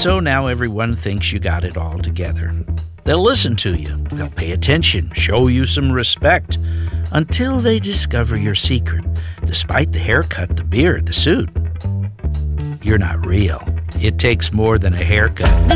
So now everyone thinks you got it all together. They'll listen to you, they'll pay attention, show you some respect, until they discover your secret. Despite the haircut, the beard, the suit, you're not real. It takes more than a haircut.